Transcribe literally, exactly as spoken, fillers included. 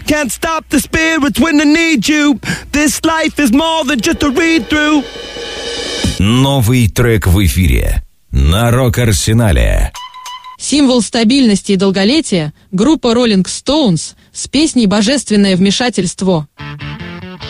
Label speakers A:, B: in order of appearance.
A: Can't stop the spirits when they need you. This life is more than just a read-through.
B: Новый трек в эфире на Рок-Арсенале.
C: Символ стабильности и долголетия — группа Rolling Stones с песней «Божественное вмешательство».